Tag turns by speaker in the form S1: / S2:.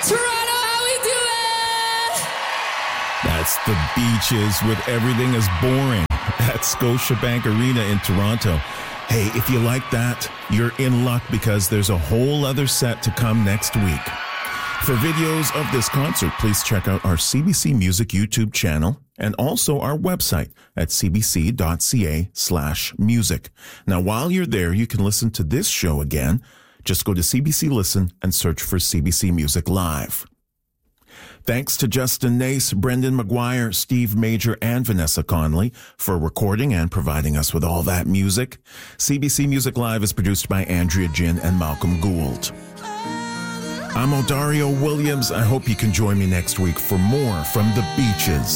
S1: Toronto, how we doing?
S2: That's the Beaches with Everything is Boring at Scotiabank Arena in Toronto. Hey, if you like that, you're in luck because there's a whole other set to come next week. For videos of this concert, please check out our CBC Music YouTube channel and also our website at cbc.ca/music. Now, while you're there, you can listen to this show again. Just go to CBC Listen and search for CBC Music Live. Thanks to Justin Nace, Brendan McGuire, Steve Major, and Vanessa Conley for recording and providing us with all that music. CBC Music Live is produced by Andrea Jin and Malcolm Gould. I'm Odario Williams. I hope you can join me next week for more from the Beaches.